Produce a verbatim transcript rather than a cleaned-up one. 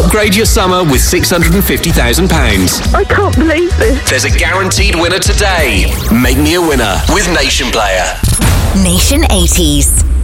Upgrade your summer with six hundred fifty thousand pounds. I can't believe this. There's a guaranteed winner today. Make me a winner with Nation Player. Nation eighties.